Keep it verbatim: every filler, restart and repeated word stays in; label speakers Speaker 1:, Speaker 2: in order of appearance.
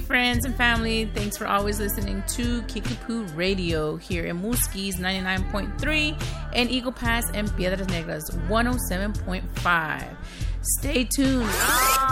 Speaker 1: friends and family. Thanks for always listening to Kickapoo Radio here in Musquis ninety-nine point three and Eagle Pass and Piedras Negras one oh seven point five. Stay tuned.